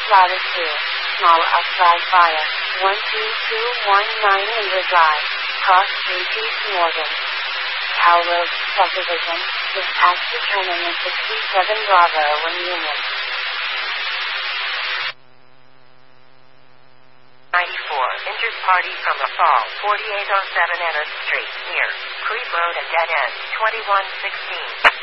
Ladder 2, Small Up Drive via 12219 Linger Drive, Cross Street, East Morgan. Cow Road Subdivision, dispatch returning in 67 Bravo in Union. 94, injured party from a fall, 4807 Ennis Street, near Creek Road and Dead End, 2116.